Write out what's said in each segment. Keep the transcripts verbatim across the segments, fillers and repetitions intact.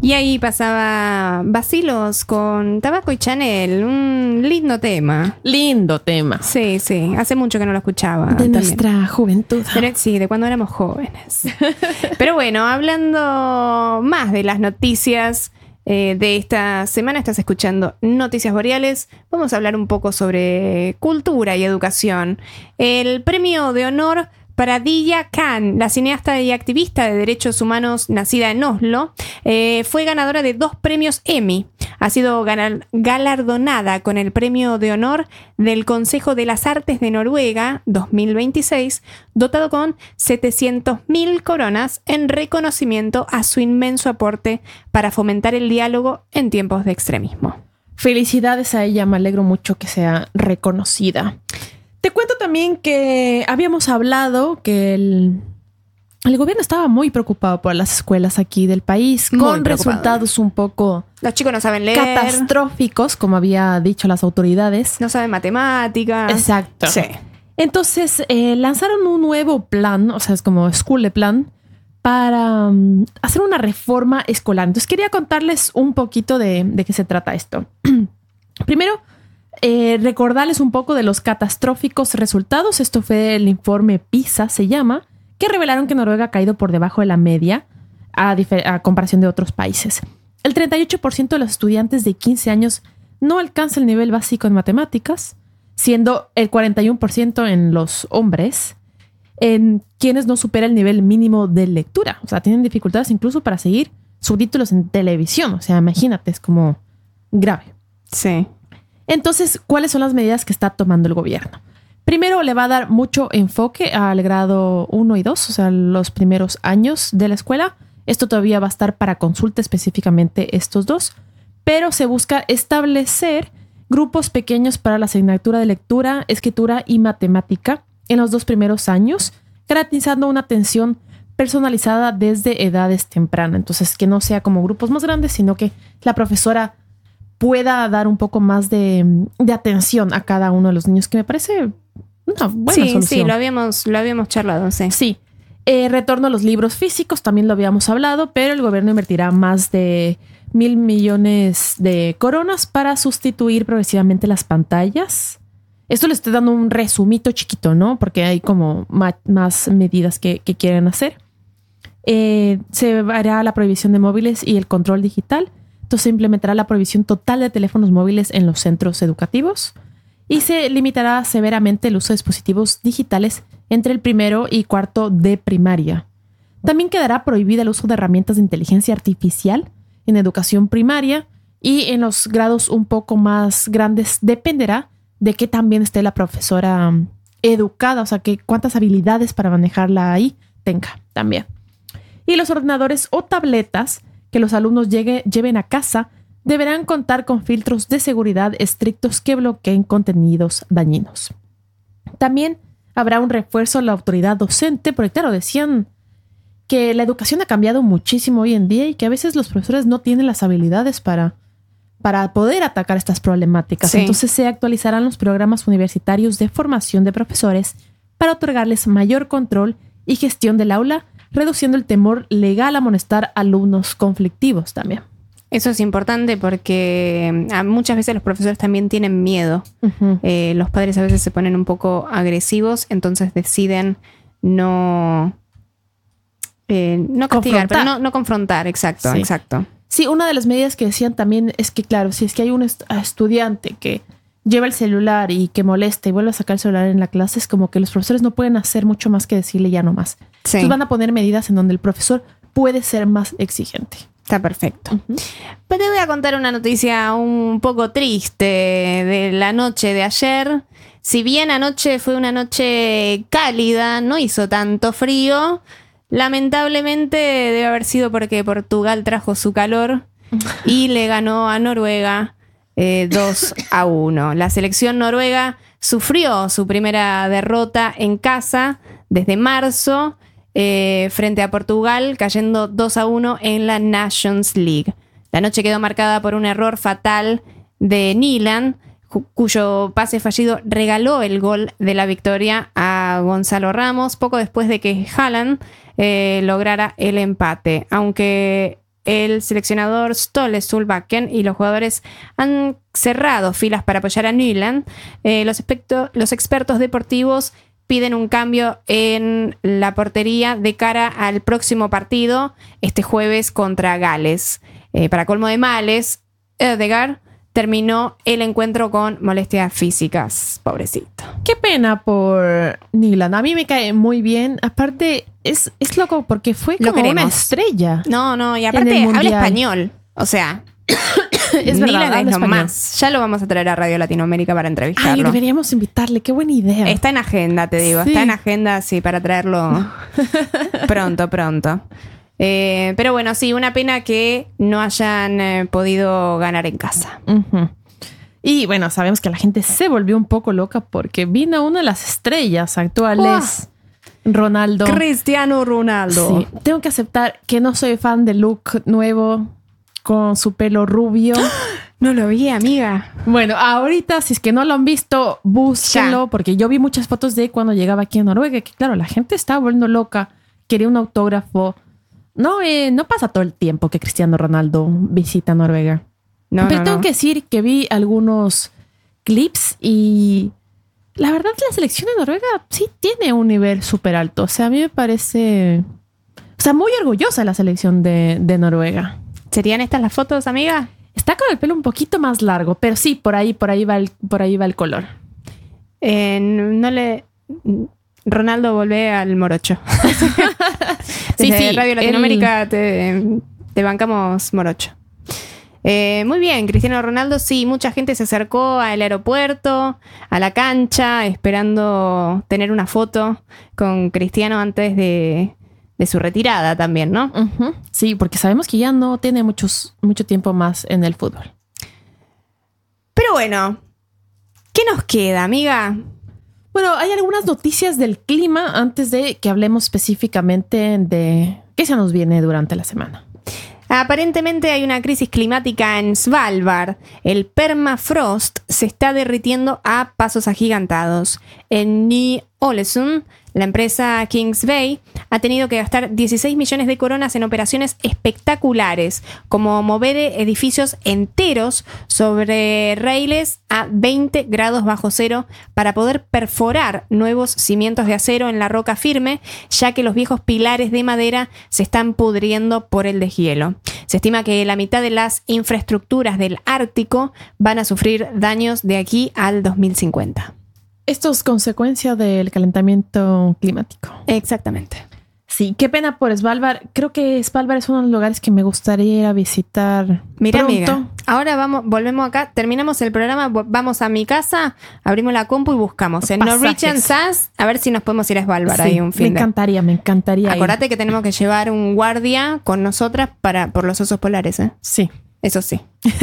Y ahí pasaba Vacilos con Tabaco y Chanel, un lindo tema. Lindo tema. Sí, sí, hace mucho que no lo escuchaba. De también. nuestra juventud. Pero, sí, de cuando éramos jóvenes. Pero bueno, hablando más de las noticias eh, de esta semana, estás escuchando Noticias Boreales. Vamos a hablar un poco sobre cultura y educación. El premio de honor para Deeyah Khan, la cineasta y activista de derechos humanos nacida en Oslo, eh, fue ganadora de dos premios Emmy. Ha sido ganar, galardonada con el premio de honor del Consejo de las Artes de Noruega dos mil veintiséis, dotado con setecientas mil coronas en reconocimiento a su inmenso aporte para fomentar el diálogo en tiempos de extremismo. Felicidades a ella, me alegro mucho que sea reconocida. Te cuento también que habíamos hablado que el, el gobierno estaba muy preocupado por las escuelas aquí del país, muy con preocupado. Resultados un poco... Los chicos no saben leer. Catastróficos, como había dicho las autoridades. No saben matemáticas. Exacto. Sí. Entonces, eh, lanzaron un nuevo plan, o sea, es como School Plan, para um, hacer una reforma escolar. Entonces, quería contarles un poquito de, de qué se trata esto. Primero, Eh, recordarles un poco de los catastróficos resultados. Esto fue el informe PISA, se llama, que revelaron que Noruega ha caído por debajo de la media a, a comparación de otros países. El treinta y ocho por ciento de los estudiantes de quince años no alcanza el nivel básico en matemáticas, siendo el cuarenta y uno por ciento en los hombres, en quienes no supera el nivel mínimo de lectura. O sea, tienen dificultades incluso para seguir subtítulos en televisión. O sea, imagínate, es como grave. Sí. Entonces, ¿cuáles son las medidas que está tomando el gobierno? Primero, le va a dar mucho enfoque al grado uno y dos, o sea, los primeros años de la escuela. Esto todavía va a estar para consulta específicamente estos dos, pero se busca establecer grupos pequeños para la asignatura de lectura, escritura y matemática en los dos primeros años, garantizando una atención personalizada desde edades tempranas. Entonces, que no sea como grupos más grandes, sino que la profesora pueda dar un poco más de, de atención a cada uno de los niños, que me parece una buena sí, solución. Sí, lo habíamos, lo habíamos charlado, sí. Sí. Eh, retorno a los libros físicos, también lo habíamos hablado, pero el gobierno invertirá más de mil millones de coronas para sustituir progresivamente las pantallas. Esto le estoy dando un resumito chiquito, ¿no? Porque hay como ma- más medidas que, que quieren hacer. Eh, se hará la prohibición de móviles y el control digital. Entonces se implementará la prohibición total de teléfonos móviles en los centros educativos y se limitará severamente el uso de dispositivos digitales entre el primero y cuarto de primaria. También quedará prohibida el uso de herramientas de inteligencia artificial en educación primaria y en los grados un poco más grandes dependerá de que también esté la profesora educada, o sea, que cuántas habilidades para manejarla ahí tenga también. Y los ordenadores o tabletas que los alumnos llegue, lleven a casa deberán contar con filtros de seguridad estrictos que bloqueen contenidos dañinos. También habrá un refuerzo a la autoridad docente, porque claro, decían que la educación ha cambiado muchísimo hoy en día y que a veces los profesores no tienen las habilidades para, para poder atacar estas problemáticas. Sí. Entonces se actualizarán los programas universitarios de formación de profesores para otorgarles mayor control y gestión del aula, reduciendo el temor legal a amonestar alumnos conflictivos también. Eso es importante porque muchas veces los profesores también tienen miedo. Uh-huh. Eh, los padres a veces se ponen un poco agresivos, entonces deciden no, eh, no castigar, pero no, no confrontar. Exacto, sí. exacto. Sí, una de las medidas que decían también es que, claro, si es que hay un est- estudiante que lleva el celular y que molesta y vuelve a sacar el celular en la clase, es como que los profesores no pueden hacer mucho más que decirle ya no más. Sí. Entonces van a poner medidas en donde el profesor puede ser más exigente. Está perfecto. Uh-huh. Pues te voy a contar una noticia un poco triste de la noche de ayer. Si bien anoche fue una noche cálida, no hizo tanto frío, lamentablemente debe haber sido porque Portugal trajo su calor y le ganó a Noruega Eh, dos a uno. La selección noruega sufrió su primera derrota en casa desde marzo eh, frente a Portugal, cayendo dos a uno en la Nations League. La noche quedó marcada por un error fatal de Nyland, cu- cuyo pase fallido regaló el gol de la victoria a Gonzalo Ramos poco después de que Haaland eh, lograra el empate. Aunque el seleccionador Ståle Solbakken y los jugadores han cerrado filas para apoyar a Nyland, eh, los, expecto- los expertos deportivos piden un cambio en la portería de cara al próximo partido este jueves contra Gales. Eh, para colmo de males, Ødegaard terminó el encuentro con molestias físicas. Pobrecito. Qué pena por Nyland. A mí me cae muy bien. Aparte, es, es loco porque fue Lo como queremos. una estrella. No, no, y En aparte el habla Mundial. español. O sea, Es verdad, Nyland habla es lo español. más. Ya lo vamos a traer a Radio Latinoamérica para Ay, entrevistarlo. deberíamos invitarle. Qué buena idea. Está en agenda, te digo. Sí. Está en agenda, sí, para traerlo pronto, pronto. Eh, pero bueno, sí, una pena que no hayan eh, podido ganar en casa. Ujú. Y bueno, sabemos que la gente se volvió un poco loca porque vino una de las estrellas actuales, Ronaldo. Cristiano Ronaldo. Sí, tengo que aceptar que no soy fan del look nuevo con su pelo rubio. No lo vi, amiga. Bueno, ahorita, si es que no lo han visto, búsquenlo, Ya. porque yo vi muchas fotos de cuando llegaba aquí a Noruega, que claro, la gente estaba volviendo loca, quería un autógrafo. No, eh, no pasa todo el tiempo que Cristiano Ronaldo visita Noruega. No, Pero no, tengo no. que decir que vi algunos clips y la verdad la selección de Noruega sí tiene un nivel súper alto. O sea, a mí me parece... O sea, muy orgullosa de la selección de, de Noruega. ¿Serían estas las fotos, amiga? Está con el pelo un poquito más largo, pero sí, por ahí, por ahí va el, por ahí va el color. Eh, no le... Ronaldo, volvé al morocho. Sí, Desde sí, Radio él- Latinoamérica te, te bancamos morocho. Eh, muy bien, Cristiano Ronaldo, sí, mucha gente se acercó al aeropuerto, a la cancha, esperando tener una foto con Cristiano antes de, de su retirada también, ¿no? Ujú. Sí, porque sabemos que ya no tiene muchos, mucho tiempo más en el fútbol. Pero bueno, ¿qué nos queda, amiga? Bueno, hay algunas noticias del clima antes de que hablemos específicamente de qué se nos viene durante la semana. Aparentemente hay una crisis climática en Svalbard. El permafrost se está derritiendo a pasos agigantados. En Ny-Ålesund, la empresa Kings Bay ha tenido que gastar dieciséis millones de coronas en operaciones espectaculares, como mover edificios enteros sobre raíles a veinte grados bajo cero para poder perforar nuevos cimientos de acero en la roca firme, ya que los viejos pilares de madera se están pudriendo por el deshielo. Se estima que la mitad de las infraestructuras del Ártico van a sufrir daños de aquí al dos mil cincuenta. Esto es consecuencia del calentamiento climático. Exactamente. Sí, qué pena por Svalbard. Creo que Svalbard es uno de los lugares que me gustaría ir a visitar Mira, pronto. amiga, ahora vamos, volvemos acá, terminamos el programa, vo- vamos a mi casa, abrimos la compu y buscamos en Pasajes. Norwegian S A S a ver si nos podemos ir a Svalbard Sí, ahí un me fin de. encantaría, me encantaría ir. Acordate que tenemos que llevar un guardia con nosotras para por los osos polares, ¿eh? Sí. Eso sí.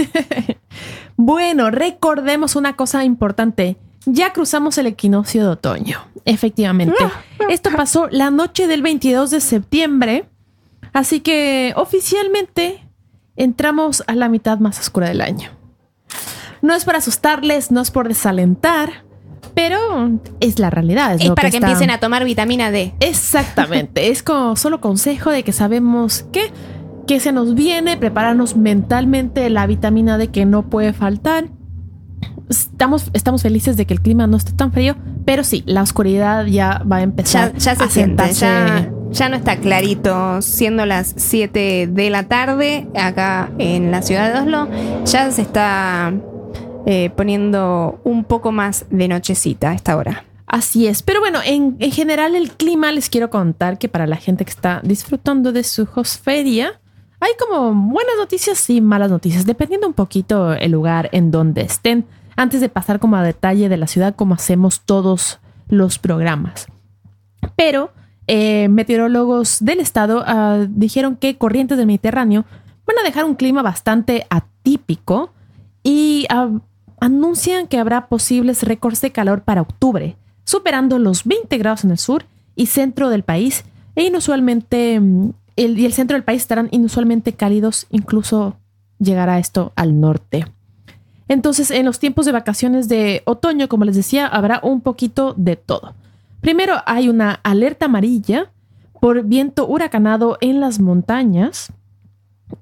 Bueno, recordemos una cosa importante. Ya cruzamos el equinoccio de otoño. Efectivamente. Esto pasó la noche del veintidós de septiembre. Así que oficialmente entramos a la mitad más oscura del año. No es para asustarles, no es por desalentar, pero es la realidad. Es, Es lo para que, está- empiecen a tomar vitamina D. Exactamente. Es como solo consejo de que sabemos que, que se nos viene, prepararnos mentalmente la vitamina D que no puede faltar. Estamos, estamos felices de que el clima no esté tan frío, pero sí, la oscuridad ya va a empezar Ya, ya se a siente, sentarse. ya, ya no está clarito, siendo las siete de la tarde acá en la ciudad de Oslo, ya se está eh, poniendo un poco más de nochecita a esta hora. Así es. Pero bueno, en, en general el clima, les quiero contar que para la gente que está disfrutando de su hosferia, hay como buenas noticias y malas noticias, dependiendo un poquito el lugar en donde estén, antes de pasar como a detalle de la ciudad como hacemos todos los programas. Pero eh, meteorólogos del estado uh, dijeron que corrientes del Mediterráneo van a dejar un clima bastante atípico y uh, anuncian que habrá posibles récords de calor para octubre, superando los veinte grados en el sur y centro del país, e inusualmente el, y el centro del país estarán inusualmente cálidos, incluso llegará esto al norte. Entonces, en los tiempos de vacaciones de otoño, como les decía, habrá un poquito de todo. Primero, hay una alerta amarilla por viento huracanado en las montañas.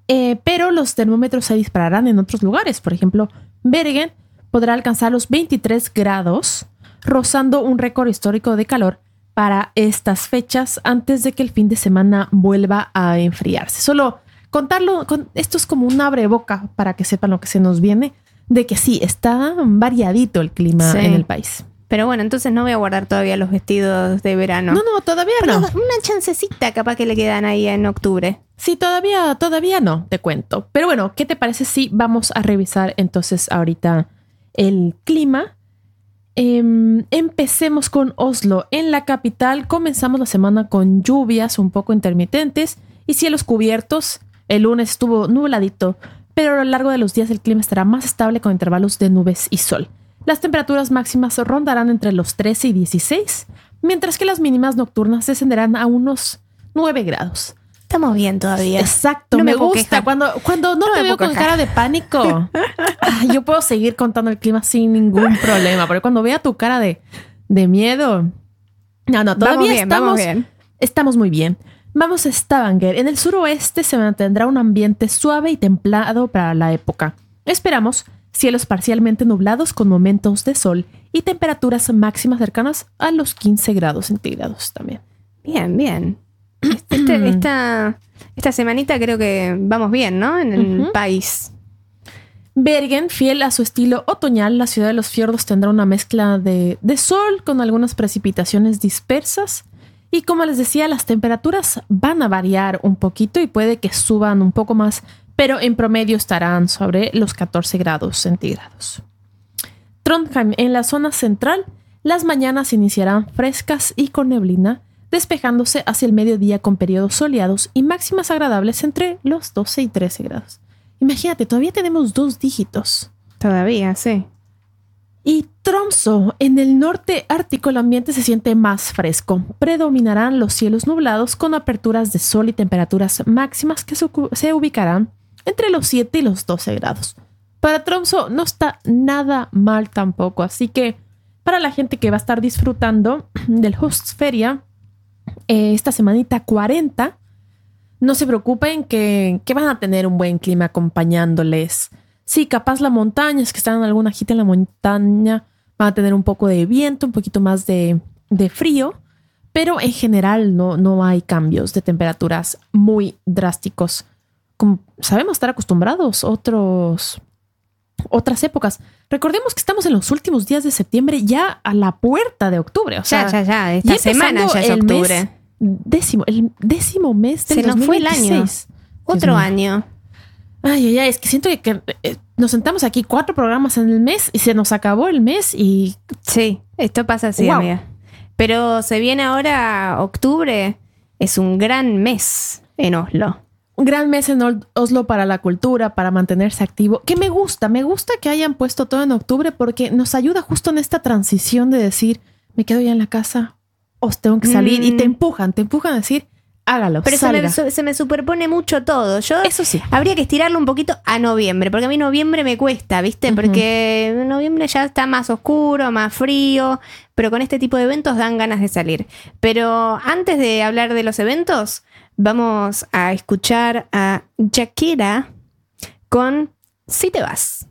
Eh, pero los termómetros se dispararán en otros lugares. Por ejemplo, Bergen podrá alcanzar los veintitrés grados, rozando un récord histórico de calor para estas fechas antes de que el fin de semana vuelva a enfriarse. Solo contarlo, con, esto es como un abreboca para que sepan lo que se nos viene, de que sí, está variadito el clima sí. en el país. Pero bueno, entonces no voy a guardar todavía los vestidos de verano. No, no, todavía Pero no. Una chancecita capaz que le quedan ahí en octubre. Sí, todavía, todavía no, te cuento. Pero bueno, ¿qué te parece si vamos a revisar entonces ahorita el clima? Eh, empecemos con Oslo. En la capital comenzamos la semana con lluvias un poco intermitentes y cielos cubiertos. El lunes estuvo nubladito, pero a lo largo de los días el clima estará más estable con intervalos de nubes y sol. Las temperaturas máximas rondarán entre los trece y dieciséis, mientras que las mínimas nocturnas descenderán a unos nueve grados. Estamos bien todavía. Exacto, no me, me gusta. Cuando, cuando no, no te veo con cara de pánico, ay, yo puedo seguir contando el clima sin ningún problema, pero cuando vea tu cara de, de miedo... No, no, todavía vamos bien, estamos, vamos bien. estamos muy bien. Vamos a Stavanger. En el suroeste se mantendrá un ambiente suave y templado para la época. Esperamos cielos parcialmente nublados con momentos de sol y temperaturas máximas cercanas a los quince grados centígrados también. Bien, bien. Este, esta, esta semanita creo que vamos bien, ¿no? En el uh-huh. país. Bergen, fiel a su estilo otoñal, la ciudad de los fiordos tendrá una mezcla de, de sol con algunas precipitaciones dispersas. Y como les decía, las temperaturas van a variar un poquito y puede que suban un poco más, pero en promedio estarán sobre los catorce grados centígrados. Trondheim, en la zona central, las mañanas iniciarán frescas y con neblina, despejándose hacia el mediodía con periodos soleados y máximas agradables entre los doce y trece grados. Imagínate, todavía tenemos dos dígitos. Todavía, sí. Y Tromsø, en el norte ártico el ambiente se siente más fresco. Predominarán los cielos nublados con aperturas de sol y temperaturas máximas que se ubicarán entre los siete y los doce grados. Para Tromsø no está nada mal tampoco, así que para la gente que va a estar disfrutando del Høstferia, eh, esta semanita cuarenta, no se preocupen que, que van a tener un buen clima acompañándoles. Sí, capaz la montaña, es que están en alguna gita en la montaña, van a tener un poco de viento, un poquito más de, de frío, pero en general no, no hay cambios de temperaturas muy drásticos. Como sabemos estar acostumbrados otros, otras épocas. Recordemos que estamos en los últimos días de septiembre, ya a la puerta de octubre. O sea, ya, ya, ya. Esta semana ya es octubre. Mes décimo, el décimo mes del Se nos dos mil veintiséis. Fue el año. Otro año. Ay, ay, ay, es que siento que, que eh, nos sentamos aquí cuatro programas en el mes y se nos acabó el mes y... Sí, esto pasa así, wow. amiga. Pero se viene ahora octubre, es un gran mes en Oslo. Un gran mes en Oslo para la cultura, para mantenerse activo. Que me gusta, me gusta que hayan puesto todo en octubre porque nos ayuda justo en esta transición de decir, me quedo ya en la casa, os tengo que salir. Mm. Y te empujan, te empujan a decir, hágalo, pero salga. Se me, se me superpone mucho todo. Yo Eso sí. Habría que estirarlo un poquito a noviembre, porque a mí noviembre me cuesta, ¿viste? Uh-huh. Porque noviembre ya está más oscuro, más frío, pero con este tipo de eventos dan ganas de salir. Pero antes de hablar de los eventos, vamos a escuchar a Shakira con Si te vas.